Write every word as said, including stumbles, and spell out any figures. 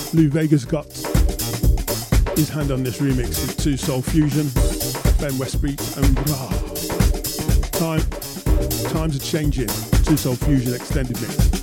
Lou Vega's got his hand on this remix with Two Soul Fusion, Ben Westbeat, and ah, time, times are changing. Two Soul Fusion extended mix.